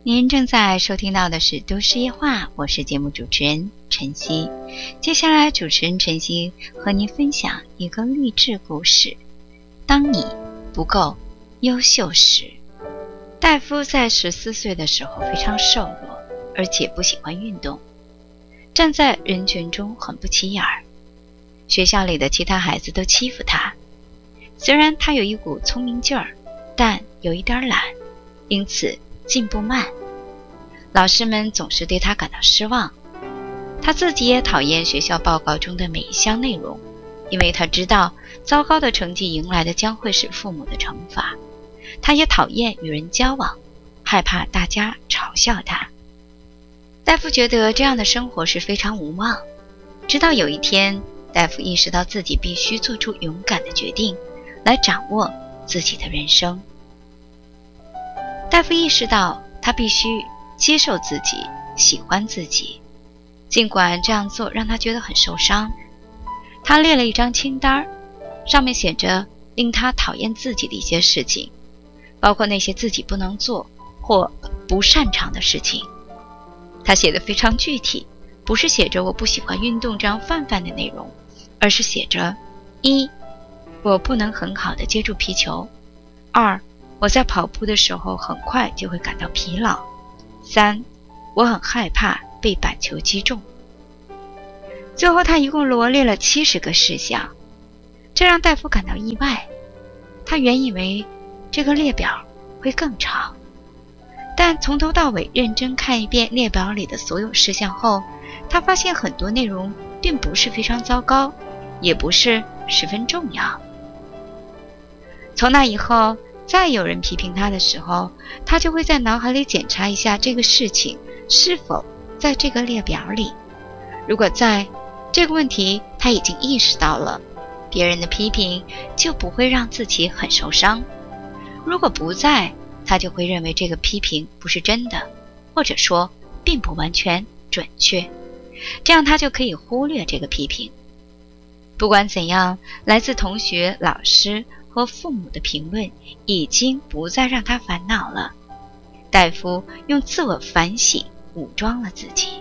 您正在收听到的是都市夜话，我是节目主持人晨曦。接下来主持人晨曦和您分享一个励志故事。当你不够优秀时。戴夫在14岁的时候非常瘦弱，而且不喜欢运动，站在人群中很不起眼儿。学校里的其他孩子都欺负他，虽然他有一股聪明劲儿，但有一点懒，因此进步慢。老师们总是对他感到失望，他自己也讨厌学校报告中的每一项内容，因为他知道糟糕的成绩迎来的将会是父母的惩罚。他也讨厌与人交往，害怕大家嘲笑他。戴夫觉得这样的生活是非常无望，直到有一天，戴夫意识到自己必须做出勇敢的决定，来掌握自己的人生。戴夫意识到他必须接受自己，喜欢自己，尽管这样做让他觉得很受伤。他列了一张清单，上面写着令他讨厌自己的一些事情，包括那些自己不能做或不擅长的事情。他写得非常具体，不是写着我不喜欢运动这样泛泛的内容，而是写着：1. 我不能很好地接住皮球； 2. 我在跑步的时候很快就会感到疲劳； 3. 我很害怕被板球击中。最后他一共罗列了70个事项，这让戴夫感到意外。他原以为这个列表会更长，但从头到尾认真看一遍列表里的所有事项后，他发现很多内容并不是非常糟糕，也不是十分重要。从那以后，再有人批评他的时候，他就会在脑海里检查一下这个事情是否在这个列表里。如果在，这个问题他已经意识到了，别人的批评就不会让自己很受伤。如果不在，他就会认为这个批评不是真的，或者说并不完全准确，这样他就可以忽略这个批评。不管怎样，来自同学、老师和父母的评论已经不再让他烦恼了。戴夫用自我反省武装了自己。